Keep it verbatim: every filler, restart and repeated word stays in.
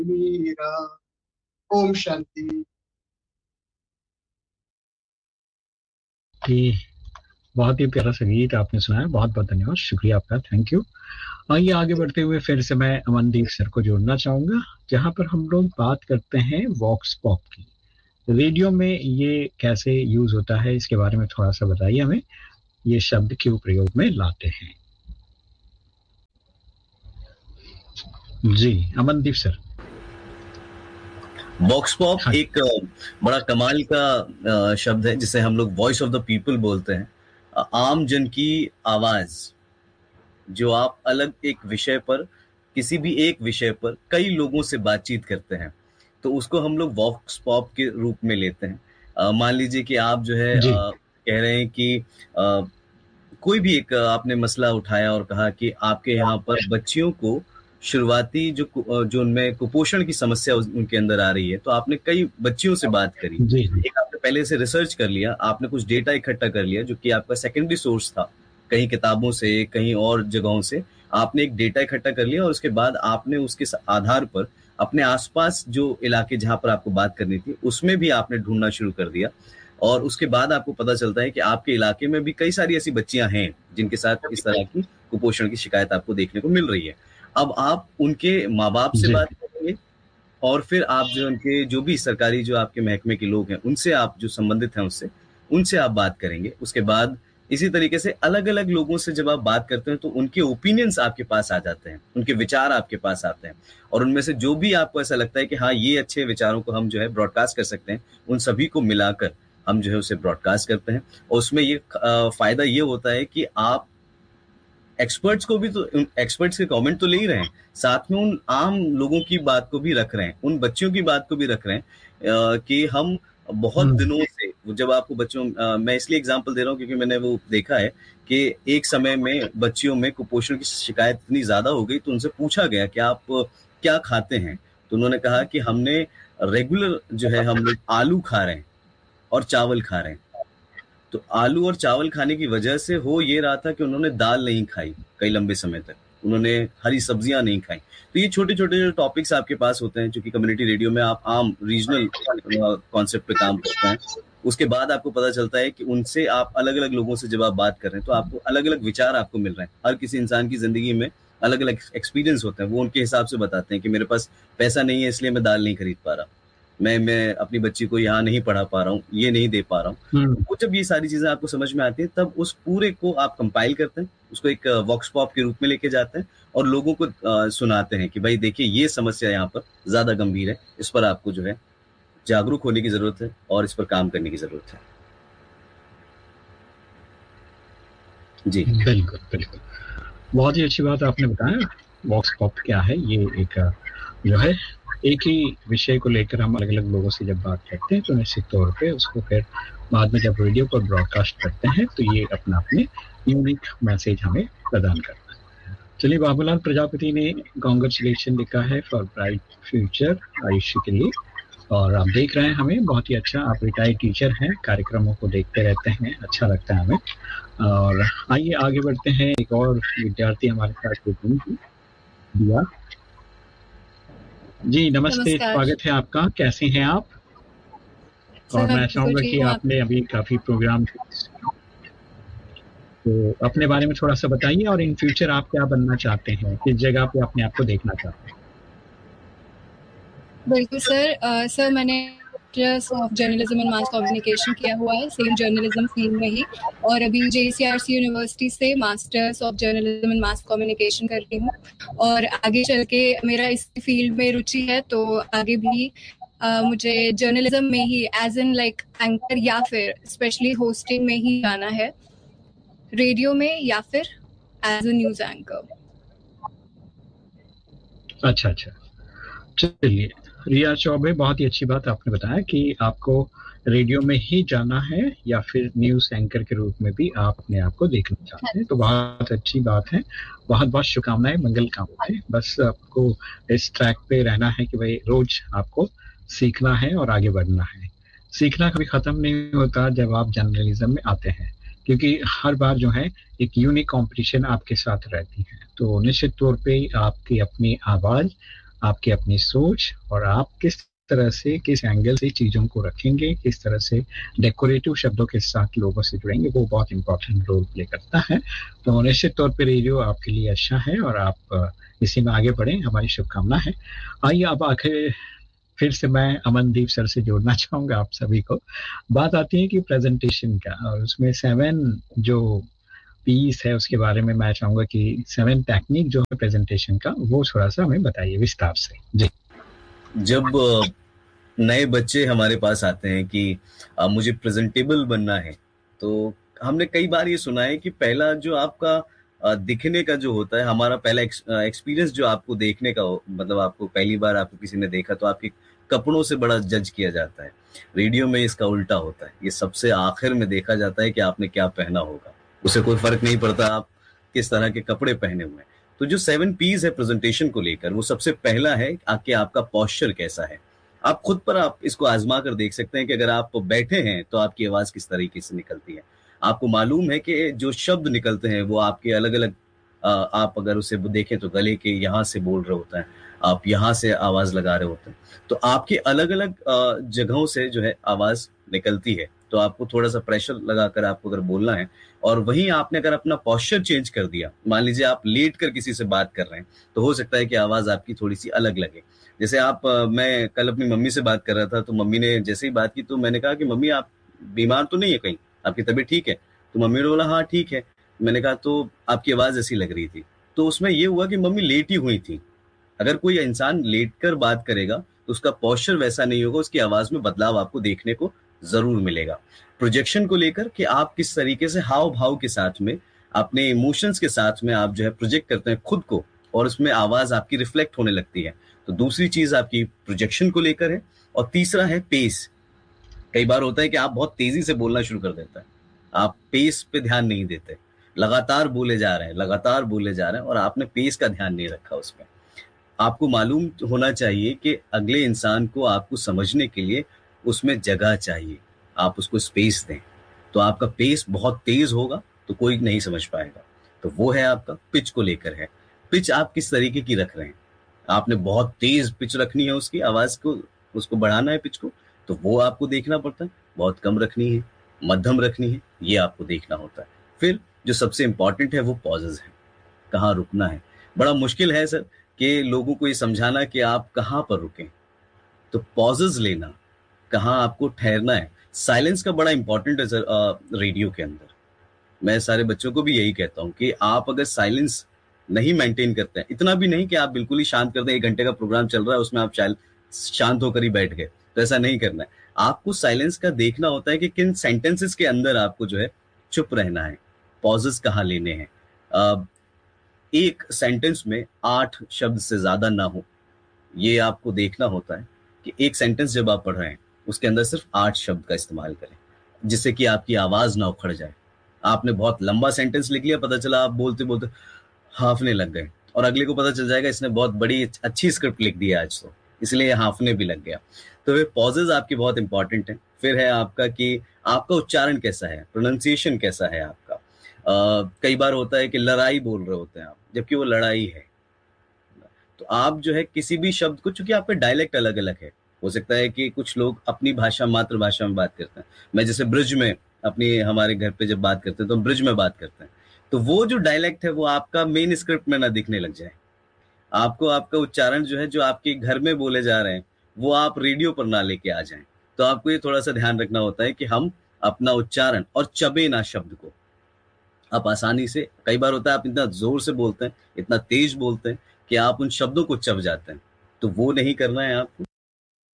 मीरा। ओम शांति। जी, बहुत ही प्यारा संगीत आपने सुनाया, बहुत बहुत धन्यवाद, शुक्रिया आपका, थैंक यू। आइए आगे बढ़ते हुए फिर से मैं अमनदीप सर को जोड़ना चाहूंगा, जहां पर हम लोग बात करते हैं वॉक्स पॉप की। रेडियो में ये कैसे यूज होता है, इसके बारे में थोड़ा सा बताइए हमें, ये शब्द क्यों प्रयोग में लाते हैं। जी अमनदीप सर। वॉक्स पॉप हाँ। एक बड़ा कमाल का शब्द है जिसे हम लोग वॉइस ऑफ द पीपल बोलते हैं। आम जन की आवाज, जो आप अलग एक विषय पर, किसी भी एक विषय पर कई लोगों से बातचीत करते हैं, तो उसको हम लोग वॉक्स पॉप के रूप में लेते हैं। मान लीजिए कि आप जो है आ, कह रहे हैं कि आ, कोई भी एक आपने मसला उठाया और कहा कि आपके यहाँ पर बच्चियों को शुरुआती जो जो उनमें कुपोषण की समस्या उनके अंदर आ रही है, तो आपने कई बच्चियों से बात करी। जी। एक आपने पहले से रिसर्च कर लिया, आपने कुछ डेटा इकट्ठा कर लिया जो कि आपका सेकेंडरी सोर्स था, कहीं किताबों से, कहीं और जगहों से आपने एक डेटा इकट्ठा कर लिया, और उसके बाद आपने उसके आधार पर अपने आसपास जो इलाके जहां पर आपको बात करनी थी उसमें भी आपने ढूंढना शुरू कर दिया। और उसके बाद आपको पता चलता है कि आपके इलाके में भी कई सारी ऐसी बच्चियां हैं जिनके साथ इस तरह की कुपोषण की शिकायत आपको देखने को मिल रही है। अब आप उनके माँ बाप से बात करेंगे, और फिर आप जो उनके जो भी सरकारी जो आपके महकमे के लोग हैं उनसे, आप जो संबंधित हैं उससे, उनसे आप बात करेंगे। उसके बाद इसी तरीके से अलग अलग लोगों से जब आप बात करते हैं तो उनके ओपिनियंस आपके पास आ जाते हैं, उनके विचार आपके पास आते हैं, और उनमें से जो भी आपको ऐसा लगता है कि हाँ ये अच्छे विचारों को हम जो है ब्रॉडकास्ट कर सकते हैं, उन सभी को मिलाकर हम जो है उसे ब्रॉडकास्ट करते हैं। और उसमें ये फायदा ये होता है कि आप एक्सपर्ट्स को भी, तो एक्सपर्ट्स के कमेंट तो ले ही रहे हैं, साथ में उन आम लोगों की बात को भी रख रहे हैं, उन बच्चियों की बात को भी रख रहे हैं कि हम बहुत दिनों से, जब आपको बच्चों, मैं इसलिए एग्जांपल दे रहा हूँ क्योंकि मैंने वो देखा है कि एक समय में बच्चियों में कुपोषण की शिकायत इतनी ज्यादा हो गई, तो उनसे पूछा गया कि आप क्या खाते हैं, तो उन्होंने कहा कि हमने रेगुलर जो है हम लोग आलू खा रहे हैं और चावल खा रहे हैं। तो आलू और चावल खाने की वजह से हो ये रहा था कि उन्होंने दाल नहीं खाई कई लंबे समय तक, उन्होंने हरी सब्जियां नहीं खाई। तो ये छोटे छोटे जो टॉपिक्स आपके पास होते हैं, क्योंकि कम्युनिटी रेडियो में आप आम रीजनल कॉन्सेप्ट पे काम करते हैं, उसके बाद आपको पता चलता है कि उनसे आप अलग अलग लोगों से जब आप बात कर रहे हैं तो आपको अलग अलग विचार आपको मिल रहे हैं। हर किसी इंसान की जिंदगी में अलग अलग एक्सपीरियंस होते हैं, वो उनके हिसाब से बताते हैं कि मेरे पास पैसा नहीं है इसलिए मैं दाल नहीं खरीद पा रहा, मैं मैं अपनी बच्ची को यहाँ नहीं पढ़ा पा रहा हूँ, ये नहीं दे पा रहा हूँ। वो जब ये सारी चीजें आपको समझ में आती है, तब उस पूरे को आप कंपाइल करते हैं, उसको एक वॉक्स पॉप के रूप में लेके जाते हैं और लोगों को आ, सुनाते हैं कि भाई देखिए ये समस्या यहाँ पर ज्यादा गंभीर है, इस पर आपको जो है जागरूक होने की जरूरत है और इस पर काम करने की जरूरत है। जी बिल्कुल बिल्कुल, बहुत ही अच्छी बात आपने बताया। वॉक्स पॉप क्या है, ये एक जो है एक ही विषय को लेकर हम अलग अलग लोगों से जब बात करते हैं तो निश्चित तौर पे उसको फिर बाद में जब रेडियो पर ब्रॉडकास्ट करते हैं तो ये अपना अपने यूनिक मैसेज हमें प्रदान करता है। चलिए, बाबूलाल प्रजापति ने कांग्रेचुलेशन लिखा है फॉर ब्राइट फ्यूचर आयुष्य के लिए, और आप देख रहे हैं हमें, बहुत ही अच्छा। आप रिटायर्ड टीचर हैं, कार्यक्रमों को देखते रहते हैं, अच्छा लगता है हमें। और आइए आगे बढ़ते हैं, एक और विद्यार्थी हमारे साथ जुड़ेंगे, दिया जी। नमस्ते, स्वागत है आपका, कैसे हैं आप? और मैं चाहूंगा कि आपने अभी काफी प्रोग्राम, तो अपने बारे में थोड़ा सा बताइए, और इन फ्यूचर आप क्या बनना चाहते हैं, किस जगह पे अपने आप को देखना चाहते हैं? बिल्कुल सर, आ, सर मैंने masters of journalism and mass communication किया हुआ है, सेम जर्नलिज्म फील्ड में ही, और अभी जेसीआरसी यूनिवर्सिटी से masters of journalism and mass communication कर रही हूँ। और आगे चल के मेरा इस फील्ड में रुचि है, तो आगे भी आ, मुझे जर्नलिज्म में ही एज एन लाइक एंकर या फिर स्पेशली होस्टिंग में ही जाना है, रेडियो में या फिर एज ए न्यूज एंकर। अच्छा अच्छा, चलिए रिया चौबे, बहुत ही अच्छी बात आपने बताया कि आपको रेडियो में ही जाना है या फिर न्यूज एंकर के रूप में भी आप अपने आप को देखना चाहते हैं, तो बहुत अच्छी बात है। बहुत बहुत शुभकामनाएं, मंगल कामनाएं। बस आपको इस ट्रैक पे रहना है कि भाई रोज आपको सीखना है और आगे बढ़ना है। सीखना कभी खत्म नहीं होता जब आप जर्नलिज्म में आते हैं, क्योंकि हर बार जो है एक यूनिक कंपटीशन आपके साथ रहती है। तो निश्चित तौर पे आपकी अपनी आवाज आपकी अपनी सोच और आप किस तरह से, किस एंगल से चीज़ों को रखेंगे, किस तरह से डेकोरेटिव शब्दों के साथ लोगों से जुड़ेंगे, वो बहुत इंपॉर्टेंट रोल प्ले करता है। तो निश्चित तौर पर रेडियो आपके लिए अच्छा है और आप इसी में आगे बढ़ें, हमारी शुभकामना है। आइए अब आखिर फिर से मैं अमनदीप सर से जोड़ना चाहूँगा आप सभी को। बात आती है कि प्रेजेंटेशन का, और उसमें सेवन जो पीस है उसके बारे में मैं चाहूँगा कि सेवन टेक्निक जो है प्रेजेंटेशन का, वो थोड़ा सा हमें बताइए विस्तार से। जी। जब नए बच्चे हमारे पास आते हैं कि आ, मुझे प्रेजेंटेबल बनना है, तो हमने कई बार ये सुना है कि पहला जो आपका आ, दिखने का जो होता है, हमारा पहला एक्सपीरियंस जो आपको देखने का हो, मतलब आपको पहली बार आपको किसी ने देखा तो आपके कपड़ों से बड़ा जज किया जाता है। रेडियो में इसका उल्टा होता है, ये सबसे आखिर में देखा जाता है कि आपने क्या पहना होगा। उसे कोई फर्क नहीं पड़ता आप किस तरह के कपड़े पहने हुए हैं। तो जो सेवन पीस है प्रेजेंटेशन को लेकर, वो सबसे पहला है कि आपका पॉस्चर कैसा है। आप खुद पर आप इसको आजमा कर देख सकते हैं कि अगर आप बैठे हैं तो आपकी आवाज किस तरीके से निकलती है। आपको मालूम है कि जो शब्द निकलते हैं वो आपके अलग अलग, आप अगर उसे देखें तो गले के यहाँ से बोल रहे होते हैं, आप यहाँ से आवाज लगा रहे होते हैं, तो आपके अलग अलग जगहों से जो है आवाज निकलती है। तो आपको थोड़ा सा प्रेशर लगाकर आपको अगर बोलना है, और वहीं आपने अगर अपना पॉस्चर चेंज कर दिया, मान लीजिए आप लेट कर किसी से बात कर रहे हैं, तो हो सकता है कि आवाज आपकी थोड़ी सी अलग लगे। जैसे आप, मैं कल अपनी मम्मी से बात कर रहा था, तो मम्मी ने जैसे ही बात की तो मैंने कहा कि मम्मी आप बीमार तो नहीं है कहीं, आपकी तबीयत ठीक है? तो मम्मी ने बोला हाँ ठीक है। मैंने कहा तो आपकी आवाज ऐसी लग रही थी। तो उसमें ये हुआ कि मम्मी लेटी हुई थी। अगर कोई इंसान लेट कर बात करेगा तो उसका पॉस्चर वैसा नहीं होगा, उसकी आवाज में बदलाव आपको देखने को जरूर मिलेगा। प्रोजेक्शन को लेकर कि आप किस तरीके से हाव भाव के साथ में, अपने इमोशंस के साथ में आप जो है प्रोजेक्ट करते हैं खुद को, और उसमें आवाज आपकी रिफ्लेक्ट होने लगती है। तो दूसरी चीज आपकी प्रोजेक्शन को लेकर है। और तीसरा है पेस। कई बार होता है कि आप बहुत तेजी से बोलना शुरू कर देते हैं, आप पेस पे ध्यान नहीं देते, लगातार बोले जा रहे हैं लगातार बोले जा रहे हैं और आपने पेस का ध्यान नहीं रखा उसमें। आपको मालूम होना चाहिए कि अगले इंसान को आपको समझने के लिए उसमें जगह चाहिए, आप उसको स्पेस दें। तो आपका पेस बहुत तेज होगा तो कोई नहीं समझ पाएगा। तो वो है आपका पिच को लेकर है। पिच आप किस तरीके की रख रहे हैं, आपने बहुत तेज पिच रखनी है उसकी आवाज को, उसको बढ़ाना है पिच को, तो वो आपको देखना पड़ता है। बहुत कम रखनी है, मध्यम रखनी है, ये आपको देखना होता है। फिर जो सबसे इंपॉर्टेंट है वो पॉजेज है, कहाँ रुकना है। बड़ा मुश्किल है सर कि लोगों को ये समझाना कि आप कहाँ पर रुकें। तो पॉजेज लेना, कहाँ आपको ठहरना है। साइलेंस का बड़ा इंपॉर्टेंट है सर रेडियो के अंदर। मैं सारे बच्चों को भी यही कहता हूँ कि आप अगर साइलेंस नहीं मेंटेन करते हैं, इतना भी नहीं कि आप बिल्कुल ही शांत करते हैं, एक घंटे का प्रोग्राम चल रहा है उसमें आप शांत होकर ही बैठ गए, तो ऐसा नहीं करना है। आपको साइलेंस का देखना होता है कि किन सेंटेंसेस के अंदर आपको जो है चुप रहना है, पॉजेस कहाँ लेने हैं। एक सेंटेंस में आठ शब्द से ज्यादा ना हो, ये आपको देखना होता है कि एक सेंटेंस जब आप पढ़ रहे हैं उसके अंदर सिर्फ आठ शब्द का इस्तेमाल करें, जिससे कि आपकी आवाज ना उखड़ जाए। आपने बहुत लंबा सेंटेंस लिख लिया, पता चला आप बोलते बोलते हाफने लग गए, और अगले को पता चल जाएगा इसने बहुत बड़ी अच्छी स्क्रिप्ट लिख दी है आज, तो इसलिए हाफने भी लग गया। तो ये पॉजेज आपकी बहुत इंपॉर्टेंट है। फिर है आपका कि आपका उच्चारण कैसा है, प्रोनाउंसिएशन कैसा है आपका। आ, कई बार होता है कि लड़ाई बोल रहे होते हैं आप, जबकि वो लड़ाई है। तो आप जो है किसी भी शब्द को, चूंकि आपका डायलेक्ट अलग अलग है, हो सकता है कि कुछ लोग अपनी भाषा मातृभाषा में बात करते हैं। मैं जैसे ब्रिज में अपनी, हमारे घर पे जब बात करते हैं तो हम ब्रिज में बात करते हैं, तो वो जो डायलेक्ट है वो आपका मेन स्क्रिप्ट में ना दिखने लग जाए। आपको आपका उच्चारण जो है, जो आपके घर में बोले जा रहे हैं, वो आप रेडियो पर ना लेके आ जाएं। तो आपको ये थोड़ा सा ध्यान रखना होता है कि हम अपना उच्चारण और चबे ना शब्द को। आप आसानी से, कई बार होता है आप इतना जोर से बोलते हैं, इतना तेज बोलते हैं कि आप उन शब्दों को चब जाते हैं, तो वो नहीं करना है आपको।